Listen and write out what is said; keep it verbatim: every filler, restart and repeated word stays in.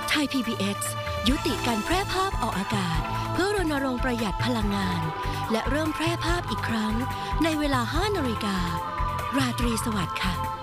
ไทย พี บี เอส ยุติการแพร่ภาพออกอากาศเพื่อรณรงค์ประหยัดพลังงานและเริ่มแพร่ภาพอีกครั้งในเวลา ห้านาฬิกา ราตรีสวัสดิ์ค่ะ